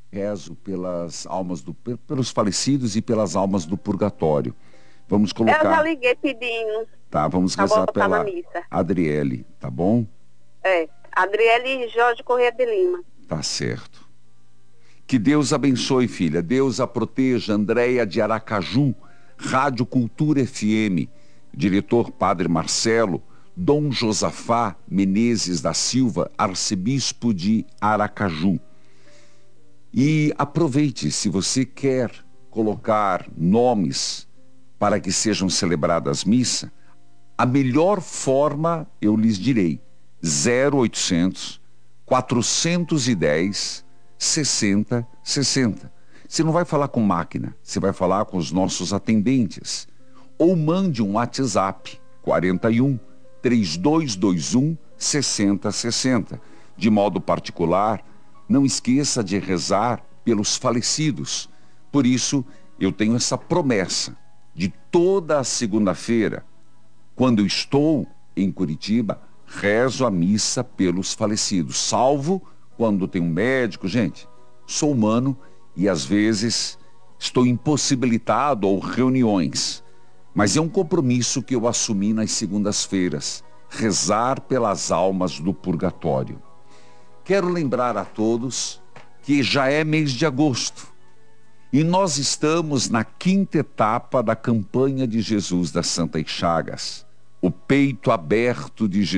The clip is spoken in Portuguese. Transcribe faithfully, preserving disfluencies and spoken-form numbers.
rezo pelas almas do, pelos falecidos e pelas almas do purgatório. Vamos Eu já colocar. liguei pedindo Tá, vamos pra rezar botar na pela missa. Adriele, tá bom? É, Adriele Jorge Corrêa de Lima. Tá certo. Que Deus abençoe, filha. Deus a proteja. Andréia de Aracaju, Rádio Cultura F M, diretor Padre Marcelo, Dom Josafá Menezes da Silva, arcebispo de Aracaju. E aproveite, se você quer colocar nomes para que sejam celebradas missa, a melhor forma, eu lhes direi, zero oitocentos, quatrocentos e dez, sessenta, sessenta. Você não vai falar com máquina, você vai falar com os nossos atendentes. Ou mande um WhatsApp, quarenta e um, trinta e dois vinte e um, sessenta, sessenta. De modo particular, não esqueça de rezar pelos falecidos. Por isso, eu tenho essa promessa de toda a segunda-feira, quando eu estou em Curitiba, rezo a missa pelos falecidos, salvo quando tem um médico. Gente, sou humano e às vezes estou impossibilitado ou reuniões, mas é um compromisso que eu assumi nas segundas-feiras, rezar pelas almas do purgatório. Quero lembrar a todos que já é mês de agosto e nós estamos na quinta etapa da campanha de Jesus das Santas Chagas, o peito aberto de Jesus.